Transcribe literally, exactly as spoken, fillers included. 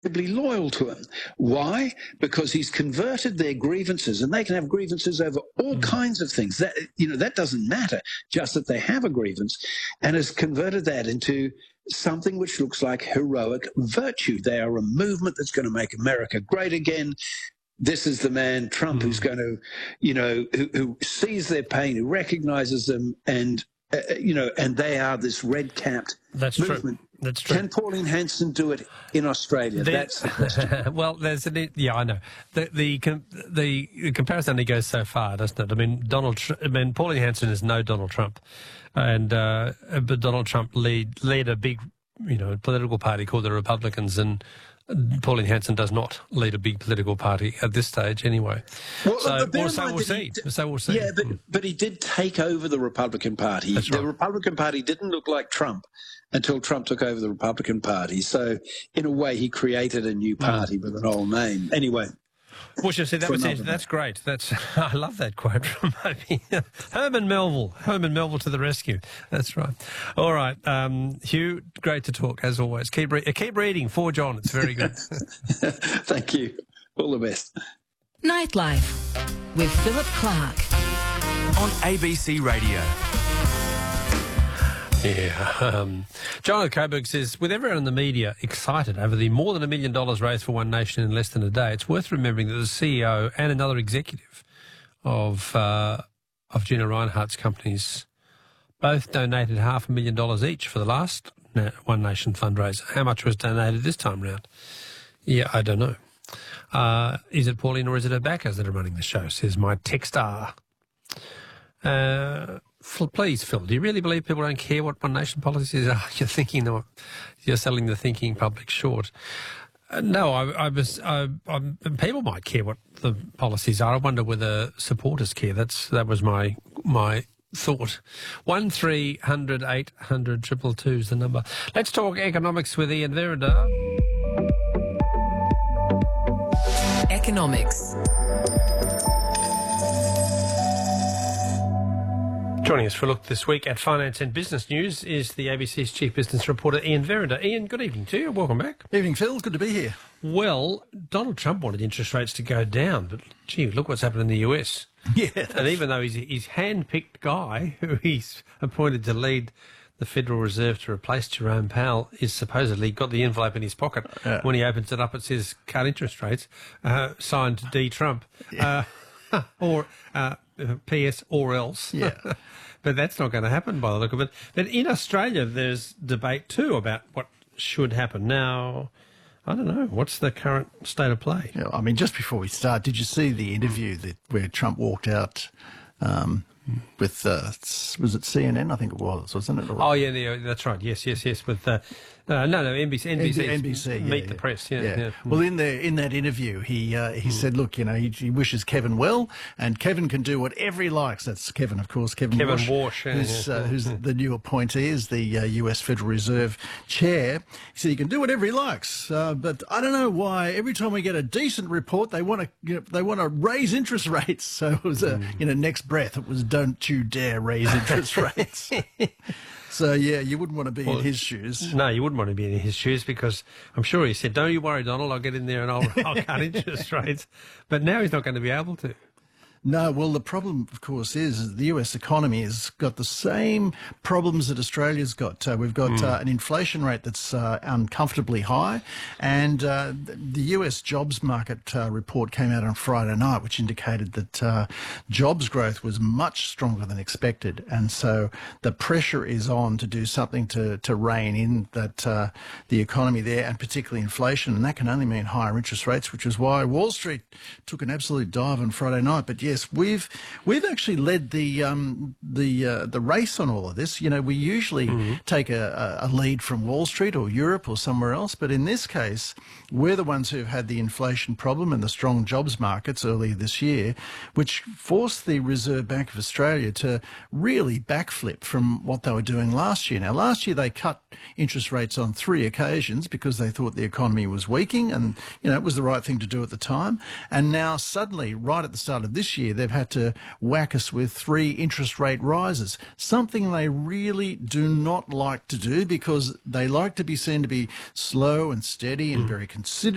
loyal to him. Why? Because he's converted their grievances, and they can have grievances over all mm. kinds of things. That, you know, that doesn't matter, just that they have a grievance, and has converted that into something which looks like heroic virtue. They are a movement that's going to make America great again. This is the man, Trump, mm. who's going to, you know, who, who sees their pain, who recognizes them, and, uh, you know, and they are this red-capped That's movement. True. That's true. Can Pauline Hanson do it in Australia? The, That's the question. Well, there's an, yeah, I know. The the the, the comparison only goes so far, doesn't it? I mean, Donald. I mean, Pauline Hanson is no Donald Trump, and uh, but Donald Trump lead led a big, you know, political party called the Republicans, and Pauline Hanson does not lead a big political party at this stage, anyway. Well, so, well, so we'll see. Did, so we'll see. Yeah, but but he did take over the Republican Party. That's the right. Republican Party didn't look like Trump until Trump took over the Republican Party. So, in a way, he created a new party mm. with an old name. Anyway. Well, you see, that was it. That's great. That's I love that quote from Herman Melville. Herman Melville to the rescue. That's right. All right, um, Hugh. Great to talk as always. Keep re- keep reading for John. It's very good. Thank you. All the best. Nightlife with Philip Clark on A B C Radio. Yeah. Um, John Coburg says, with everyone in the media excited over the more than a million dollars raised for One Nation in less than a day, it's worth remembering that the C E O and another executive of uh, of Gina Rinehart's companies both donated half a million dollars each for the last One Nation fundraiser. How much was donated this time round? Yeah, I don't know. Uh, is it Pauline or is it her backers that are running the show, says my texter. Uh... Please, Phil, do you really believe people don't care what One Nation policies are? You're thinking that you're selling the thinking public short. Uh, no, I, I was. I, I'm, people might care what the policies are. I wonder whether supporters care. That's that was my my thought. One three hundred eight hundred triple two is the number. Let's talk economics with Ian Verrider. Economics. Joining us for a look this week at Finance and Business News is the A B C's Chief Business Reporter, Ian Verrider. Ian, good evening to you. Welcome back. Evening, Phil. Good to be here. Well, Donald Trump wanted interest rates to go down, but, gee, look what's happened in the U S. Yeah. And even though he's his hand-picked guy who he's appointed to lead the Federal Reserve to replace Jerome Powell is supposedly got the envelope in his pocket. Yeah. When he opens it up, it says cut interest rates, uh, signed D. Trump. Yeah. Uh, or uh, P S or else. Yeah. But that's not going to happen by the look of it. But in Australia, there's debate too about what should happen. Now, I don't know. What's the current state of play? Yeah, I mean, just before we start, did you see the interview that where Trump walked out um, with, uh, was it C N N? I think it was, wasn't it? Or, oh, yeah, yeah, that's right. Yes, yes, yes. With uh, uh, no, no, N B C, N B C, N B C, Meet yeah, the yeah. Press. Yeah, yeah. yeah. Well, in the in that interview, he uh, he mm. said, look, you know, he, he wishes Kevin well, and Kevin can do whatever he likes. That's Kevin, of course, Kevin, Kevin Warsh, Warsh, yeah, who's, yeah. Uh, who's the new appointee as the uh, U S Federal Reserve chair. He said he can do whatever he likes, uh, but I don't know why every time we get a decent report, they want to you know, they want to raise interest rates. So it was a mm. you know next breath it was don't you dare raise interest rates. So, yeah, you wouldn't want to be well, in his shoes. No, you wouldn't want to be in his shoes because I'm sure he said, don't you worry, Donald, I'll get in there and I'll, I'll cut interest rates. But now he's not going to be able to. No, well, the problem, of course, is the U S economy has got the same problems that Australia's got. Uh, we've got mm. uh, an inflation rate that's uh, uncomfortably high, and uh, the U S jobs market uh, report came out on Friday night, which indicated that uh, jobs growth was much stronger than expected, and so the pressure is on to do something to, to rein in that uh, the economy there, and particularly inflation, and that can only mean higher interest rates, which is why Wall Street took an absolute dive on Friday night. But yeah, Yes, we've we've actually led the um, the uh, the race on all of this. You know, we usually mm-hmm. take a, a lead from Wall Street or Europe or somewhere else, but in this case, we're the ones who've had the inflation problem and the strong jobs markets earlier this year, which forced the Reserve Bank of Australia to really backflip from what they were doing last year. Now, last year they cut interest rates on three occasions because they thought the economy was weakening, and you know it was the right thing to do at the time. And now suddenly, right at the start of this year, they've had to whack us with three interest rate rises, something they really do not like to do because they like to be seen to be slow and steady and very considerate.